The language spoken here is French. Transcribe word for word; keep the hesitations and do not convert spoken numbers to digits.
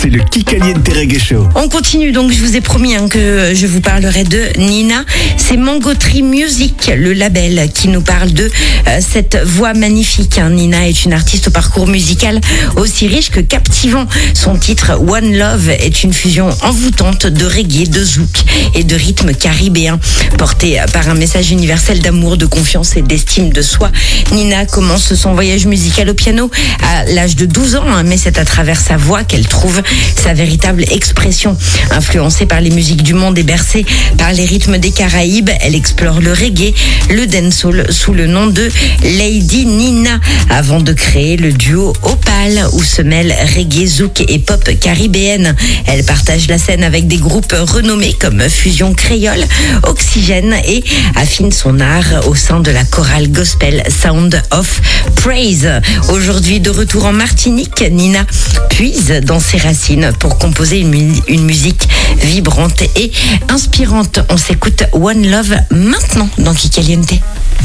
c'est le Kikaliente Reggae Show. On continue donc, je vous ai promis hein, que je vous parlerai de Nina. C'est Mango Tree Music, le label qui nous parle de euh, cette voix magnifique. Hein. Nina est une artiste au parcours musical aussi riche que captivant. Son titre One Love est une fusion envoûtante de reggae, de zouk et de rythme caribéen. Portée par un message universel d'amour, de confiance et d'estime de soi, Nina commence son voyage musical au piano à l'âge de douze ans, hein, mais c'est à travers sa voix qu'elle trouve sa véritable expression. Influencée par les musiques du monde et bercée par les rythmes des Caraïbes, elle explore le reggae, le dancehall sous le nom de Lady Nina, avant de créer le duo Opal où se mêlent reggae, zouk et pop caribéenne. Elle partage la scène avec des groupes renommés comme Fusion Créole, Oxygène et affine son art au sein de la chorale gospel Sound of Praise. Aujourd'hui de retour en Martinique, Nina puise dans ses racines pour composer une, mu- une musique vibrante et inspirante. On s'écoute One Love maintenant dans Kikaliente.